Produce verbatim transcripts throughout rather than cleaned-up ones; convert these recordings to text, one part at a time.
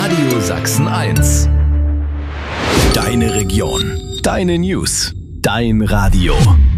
Radio Sachsen eins. Deine Region, deine News, dein Radio.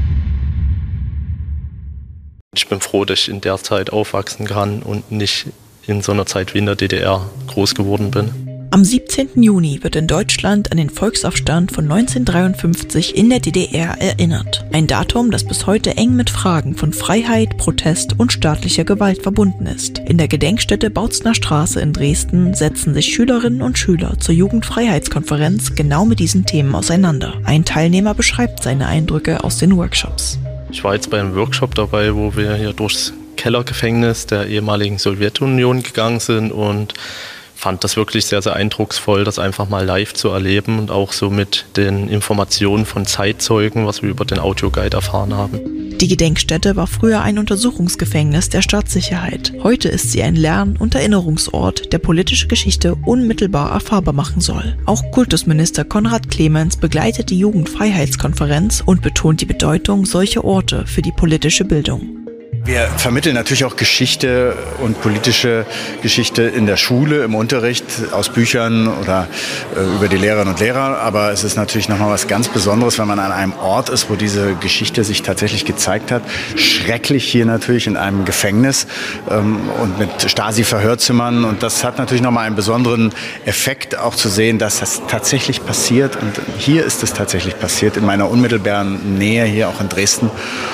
Ich bin froh, dass ich in der Zeit aufwachsen kann und nicht in so einer Zeit wie in der D D R groß geworden bin. Am siebzehnten Juni wird in Deutschland an den Volksaufstand von neunzehnhundertdreiundfünfzig in der D D R erinnert. Ein Datum, das bis heute eng mit Fragen von Freiheit, Protest und staatlicher Gewalt verbunden ist. In der Gedenkstätte Bautzner Straße in Dresden setzen sich Schülerinnen und Schüler zur Jugendfreiheitskonferenz genau mit diesen Themen auseinander. Ein Teilnehmer beschreibt seine Eindrücke aus den Workshops. Ich war jetzt bei einem Workshop dabei, wo wir hier durchs Kellergefängnis der ehemaligen Sowjetunion gegangen sind und fand das wirklich sehr, sehr eindrucksvoll, das einfach mal live zu erleben und auch so mit den Informationen von Zeitzeugen, was wir über den Audioguide erfahren haben. Die Gedenkstätte war früher ein Untersuchungsgefängnis der Staatssicherheit. Heute ist sie ein Lern- und Erinnerungsort, der politische Geschichte unmittelbar erfahrbar machen soll. Auch Kultusminister Konrad Clemens begleitet die Jugendfreiheitskonferenz und betont die Bedeutung solcher Orte für die politische Bildung. Wir vermitteln natürlich auch Geschichte und politische Geschichte in der Schule, im Unterricht, aus Büchern oder äh, über die Lehrerinnen und Lehrer. Aber es ist natürlich nochmal was ganz Besonderes, wenn man an einem Ort ist, wo diese Geschichte sich tatsächlich gezeigt hat. Schrecklich hier natürlich in einem Gefängnis ähm, und mit Stasi-Verhörzimmern. Und das hat natürlich nochmal einen besonderen Effekt, auch zu sehen, dass das tatsächlich passiert. Und hier ist es tatsächlich passiert, in meiner unmittelbaren Nähe, hier auch in Dresden.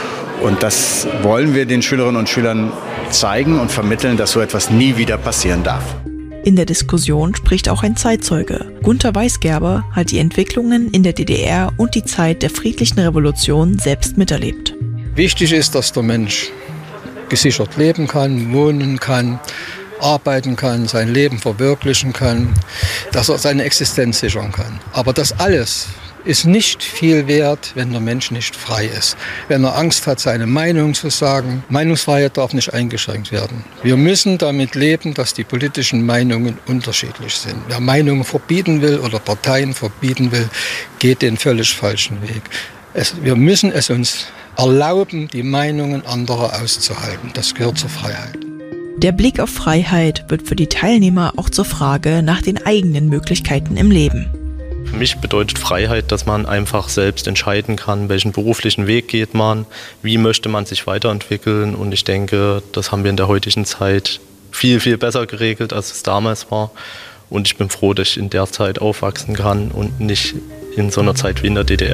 Und das wollen wir den Schülerinnen und Schülern zeigen und vermitteln, dass so etwas nie wieder passieren darf. In der Diskussion spricht auch ein Zeitzeuge. Gunter Weisgerber hat die Entwicklungen in der D D R und die Zeit der friedlichen Revolution selbst miterlebt. Wichtig ist, dass der Mensch gesichert leben kann, wohnen kann, arbeiten kann, sein Leben verwirklichen kann, dass er seine Existenz sichern kann. Aber das alles ist nicht viel wert, wenn der Mensch nicht frei ist. Wenn er Angst hat, seine Meinung zu sagen. Meinungsfreiheit darf nicht eingeschränkt werden. Wir müssen damit leben, dass die politischen Meinungen unterschiedlich sind. Wer Meinungen verbieten will oder Parteien verbieten will, geht den völlig falschen Weg. Es, wir müssen es uns erlauben, die Meinungen anderer auszuhalten. Das gehört zur Freiheit. Der Blick auf Freiheit wird für die Teilnehmer auch zur Frage nach den eigenen Möglichkeiten im Leben. Für mich bedeutet Freiheit, dass man einfach selbst entscheiden kann, welchen beruflichen Weg geht man, wie möchte man sich weiterentwickeln. Und ich denke, das haben wir in der heutigen Zeit viel, viel besser geregelt, als es damals war. Und ich bin froh, dass ich in der Zeit aufwachsen kann und nicht in so einer Zeit wie in der D D R.